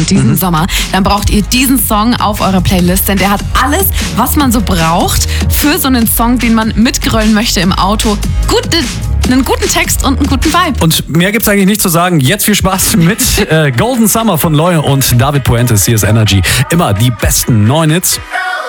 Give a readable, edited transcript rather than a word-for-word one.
und diesen Sommer, dann braucht ihr diesen Song auf eurer Playlist, denn der hat alles, was man so braucht für so einen Song, den man mitgrölen möchte im Auto. Einen guten Text und einen guten Vibe. Und mehr gibt's eigentlich nicht zu sagen. Jetzt viel Spaß mit Golden Summer von Loy und David Puentes. Hier ist Energy. Immer die besten neuen Hits.